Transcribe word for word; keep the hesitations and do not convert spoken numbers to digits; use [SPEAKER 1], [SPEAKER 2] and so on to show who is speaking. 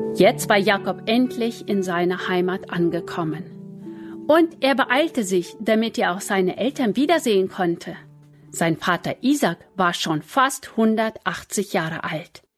[SPEAKER 1] Jetzt war Jakob endlich in seiner Heimat angekommen. Und er beeilte sich, damit er auch seine Eltern wiedersehen konnte. Sein Vater Isaac war schon fast hundertachtzig Jahre alt.